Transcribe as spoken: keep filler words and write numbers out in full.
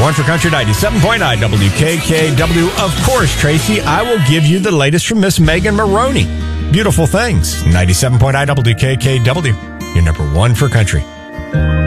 one for country, ninety-seven point nine W K K W. Of course, Tracy, I will give you the latest from Miss Megan Maroney. Beautiful Things, ninety-seven point nine W K K W. Your number one for country.